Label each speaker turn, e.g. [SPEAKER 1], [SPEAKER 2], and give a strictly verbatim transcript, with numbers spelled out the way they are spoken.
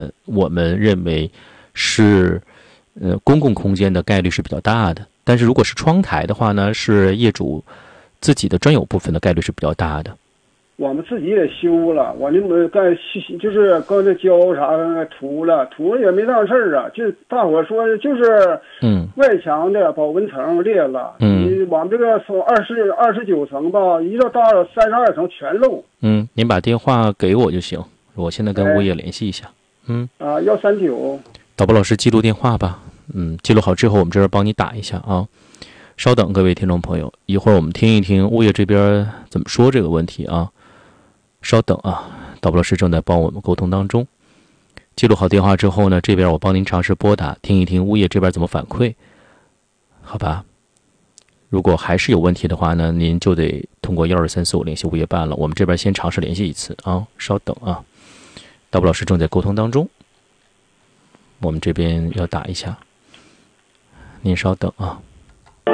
[SPEAKER 1] 我们认为是呃公共空间的概率是比较大的。但是如果是窗台的话呢，是业主自己的专有部分的概率是比较大的。
[SPEAKER 2] 我们自己也修了，我那么干就是刚才胶啥的涂了，涂了也没当事儿啊。就大伙说就是
[SPEAKER 1] 嗯
[SPEAKER 2] 外墙的保温层裂了，
[SPEAKER 1] 嗯
[SPEAKER 2] 你我们这个从二十二十九层吧，一直到三十二层全漏。
[SPEAKER 1] 嗯，您把电话给我就行，我现在跟物业联系一下。嗯
[SPEAKER 2] 啊，幺三九。
[SPEAKER 1] 导播老师记录电话吧。嗯，记录好之后，我们这边帮你打一下啊。稍等，各位听众朋友，一会儿我们听一听物业这边怎么说这个问题啊。稍等啊，导播老师正在帮我们沟通当中。记录好电话之后呢，这边我帮您尝试拨打，听一听物业这边怎么反馈，好吧？如果还是有问题的话呢，您就得通过幺二三四五联系物业办了。我们这边先尝试联系一次啊，稍等啊，导播老师正在沟通当中，我们这边要打一下，您稍等啊。